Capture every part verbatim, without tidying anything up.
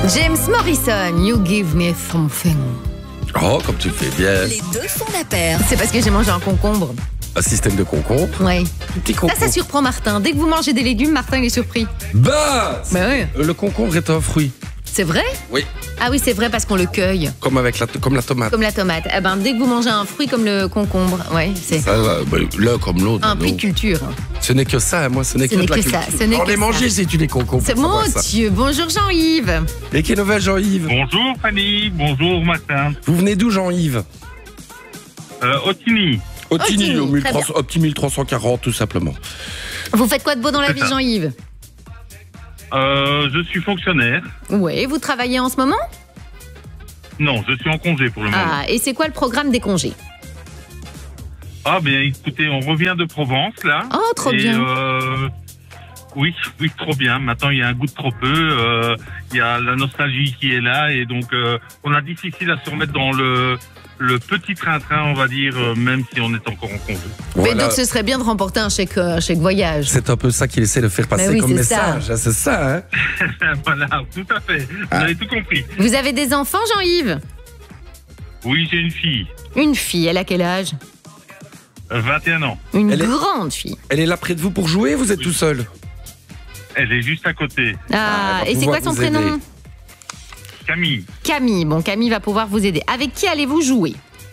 James Morrison, You Give Me Something. Oh, comme tu le fais bien. Les deux font la paire. C'est parce que j'ai mangé un concombre. Un système de concombre. Oui. Un petit Ça, concombre. ça surprend Martin. Dès que vous mangez des légumes, Martin, il est surpris. Bah, Bah oui. Le concombre est un fruit. C'est vrai? Oui. Ah oui, c'est vrai parce qu'on le cueille. Comme, avec la, comme la tomate. Comme la tomate. Eh ben, dès que vous mangez un fruit comme le concombre, ouais, c'est Ça, va, bah, l'un comme l'autre. un non. prix de culture. Ce n'est que ça, moi, ce n'est Ce que n'est de la que ça, culture. ce n'est On que les ça. manger, c'est tu les concombres. C'est faut mon savoir ça. Dieu. Bonjour Jean-Yves. Et quelle nouvelle, Jean-Yves? Bonjour Fanny, bonjour Martin. Vous venez d'où, Jean-Yves? Euh, Otigny. Otigny, Otigny, au mille très trois cents au petit mille trois cent quarante, tout simplement. Vous faites quoi de beau dans la vie, ça. Jean-Yves? Euh, je suis fonctionnaire. Oui, vous travaillez en ce moment? Non, je suis en congé pour le moment. Ah, et c'est quoi le programme des congés? Ah bien écoutez, on revient de Provence là. Oh, trop Et, bien. euh, oui, oui, trop bien. Maintenant il y a un goût de trop peu. euh, Il y a la nostalgie qui est là et donc euh, on a difficile à se remettre dans le le petit train-train, on va dire, euh, même si on est encore en congé. Mais Voilà. donc ce serait bien de remporter un chèque, euh, un chèque voyage. C'est un peu ça qu'il essaie de faire passer Mais oui, comme c'est ça. message. hein, C'est ça, hein? Voilà, tout à fait. Vous Ah. avez tout compris. Vous avez des enfants, Jean-Yves? Oui, j'ai une fille, Une fille, elle a quel âge? euh, vingt et un ans. Une Elle est- grande fille. Elle est là près de vous pour jouer, vous êtes tout seul? Elle est juste à côté. Ah, elle va et c'est pouvoir quoi son vous aider. prénom? Camille, Camille. Bon, Camille va pouvoir vous aider. Avec qui allez-vous jouer?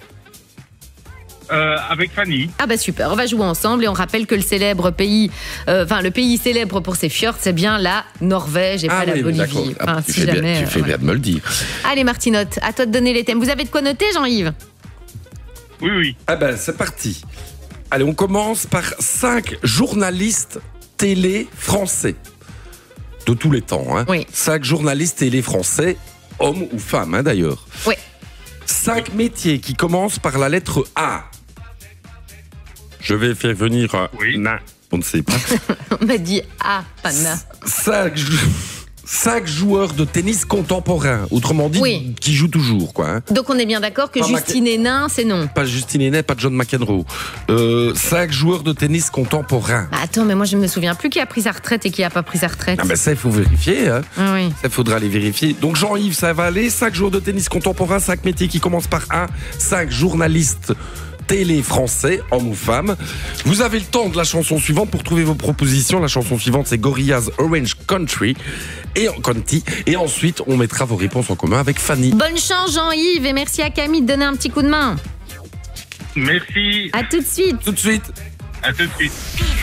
euh, avec Fanny. Ah bah super, on va jouer ensemble et on rappelle que le célèbre pays, euh, enfin le pays célèbre pour ses fjords, c'est bien la Norvège et pas la oui, Bolivie. d'accord. Ah, Enfin, tu si fais, bien, jamais, tu euh, fais ouais. bien de me le dire. Allez Martinotte, à toi de donner les thèmes. Vous avez de quoi noter, Jean-Yves? Oui, oui. Ah ben, c'est parti. Allez, on commence par cinq journalistes télé français. De tous les temps, hein. Oui. Cinq journalistes télé français, hommes ou femmes, hein, d'ailleurs. Oui. Cinq métiers qui commencent par la lettre A. Je vais faire venir un... Oui. Na. On ne sait pas. On m'a dit ah, Pana. Cinq, jou- cinq joueurs de tennis contemporains. Autrement dit, Oui. qui jouent toujours, quoi. hein. Donc on est bien d'accord que Pas Justine Hénin, c'est non. Pas Justine Henin, pas John McEnroe. Euh, cinq joueurs de tennis contemporains. Bah, attends, mais moi je me souviens plus qui a pris sa retraite et qui a pas pris sa retraite. Ah ben ça, il faut vérifier. Hein. Ah oui. Ça, il faudra aller vérifier. Donc Jean-Yves, ça va aller. Cinq joueurs de tennis contemporains, cinq métiers qui commencent par A. Cinq journalistes télé français, hommes ou femmes. Vous avez le temps de la chanson suivante pour trouver vos propositions. La chanson suivante, c'est Gorillaz Orange Country et Conti. Et ensuite, on mettra vos réponses en commun avec Fanny. Bonne chance Jean-Yves et merci à Camille de donner un petit coup de main. Merci. À tout de suite. Tout de suite. À tout de suite.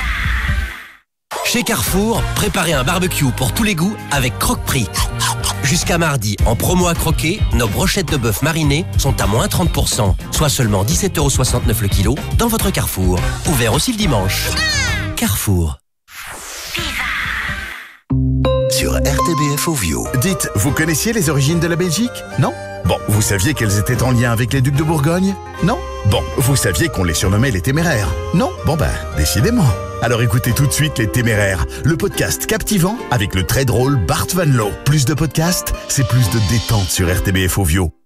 Chez Carrefour, préparez un barbecue pour tous les goûts avec Croque-Prix. Jusqu'à mardi, en promo à croquer, nos brochettes de bœuf marinées sont à moins trente pour cent, soit seulement dix-sept euros soixante-neuf le kilo dans votre Carrefour. Ouvert aussi le dimanche. Carrefour. Sur R T B F Ovio. Dites, vous connaissiez les origines de la Belgique? Non? Bon, vous saviez qu'elles étaient en lien avec les ducs de Bourgogne? Non? Bon, vous saviez qu'on les surnommait les Téméraires? Non? Bon ben, décidément. Alors écoutez tout de suite Les Téméraires, le podcast captivant avec le très drôle Bart Van Loo. Plus de podcasts, c'est plus de détente sur R T B F Ovio.